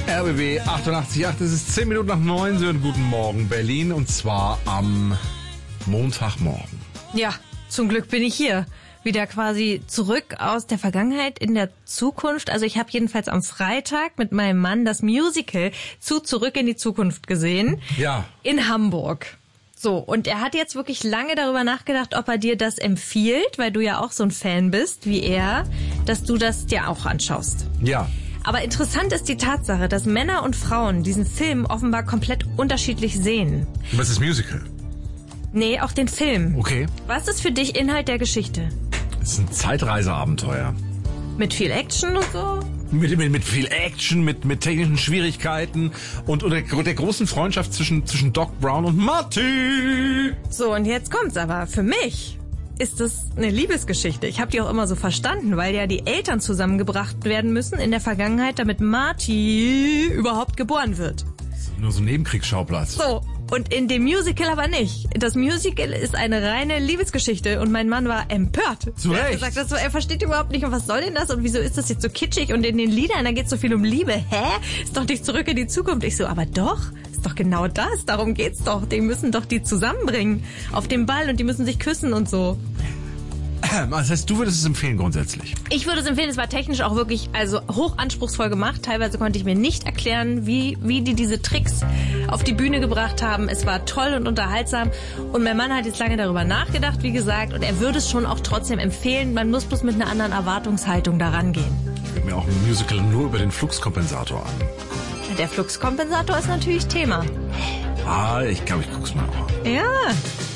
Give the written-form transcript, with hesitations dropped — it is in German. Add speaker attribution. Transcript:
Speaker 1: RBB 88.8, es ist 10 Minuten nach 9, Sie hören Guten Morgen Berlin und zwar am Montagmorgen.
Speaker 2: Ja, zum Glück bin ich hier. Wieder quasi zurück aus der Vergangenheit in der Zukunft. Also ich habe jedenfalls am Freitag mit meinem Mann das Musical zu Zurück in die Zukunft gesehen.
Speaker 1: Ja.
Speaker 2: In Hamburg. So, und er hat jetzt wirklich lange darüber nachgedacht, ob er dir das empfiehlt, weil du ja auch so ein Fan bist wie er, dass du das dir auch anschaust.
Speaker 1: Ja.
Speaker 2: Aber interessant ist die Tatsache, dass Männer und Frauen diesen Film offenbar komplett unterschiedlich sehen.
Speaker 1: Was ist Musical?
Speaker 2: Nee, auch den Film.
Speaker 1: Okay.
Speaker 2: Was ist für dich Inhalt der Geschichte?
Speaker 1: Es ist ein Zeitreiseabenteuer.
Speaker 2: Mit viel Action und so?
Speaker 1: Mit viel Action, mit technischen Schwierigkeiten und der großen Freundschaft zwischen Doc Brown und Marty.
Speaker 2: So, und jetzt kommt's aber. Für mich ist das eine Liebesgeschichte. Ich habe die auch immer so verstanden, weil ja die Eltern zusammengebracht werden müssen in der Vergangenheit, damit Marty überhaupt geboren wird.
Speaker 1: Nur so ein Nebenkriegsschauplatz.
Speaker 2: So, und in dem Musical aber nicht. Das Musical ist eine reine Liebesgeschichte und mein Mann war empört.
Speaker 1: Zu
Speaker 2: Er hat
Speaker 1: Recht.
Speaker 2: gesagt, er versteht überhaupt nicht, und was soll denn das und wieso ist das jetzt so kitschig und in den Liedern, da geht's so viel um Liebe. Hä? Ist doch nicht Zurück in die Zukunft. Ich so, aber doch, ist doch genau das, darum geht's doch. Die müssen doch die zusammenbringen auf dem Ball und die müssen sich küssen und so.
Speaker 1: Das heißt, du würdest es empfehlen grundsätzlich?
Speaker 2: Ich würde es empfehlen, es war technisch auch wirklich hoch anspruchsvoll gemacht. Teilweise konnte ich mir nicht erklären, wie die diese Tricks auf die Bühne gebracht haben. Es war toll und unterhaltsam. Und mein Mann hat jetzt lange darüber nachgedacht, wie gesagt. Und er würde es schon auch trotzdem empfehlen. Man muss bloß mit einer anderen Erwartungshaltung daran gehen.
Speaker 1: Ich würde mir auch ein Musical nur über den Fluxkompensator angucken.
Speaker 2: Der Fluxkompensator ist natürlich Thema.
Speaker 1: Ich glaube, ich guck's mal auch.
Speaker 2: Ja.